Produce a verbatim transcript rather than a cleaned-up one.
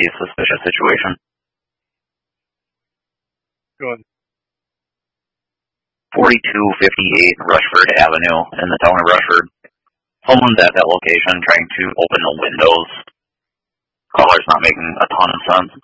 highly suspicious situation. Go ahead. forty-two fifty-eight Rushford Avenue in the town of Rushford. Someone's at that location trying to open the windows. Caller's not making a ton of sense.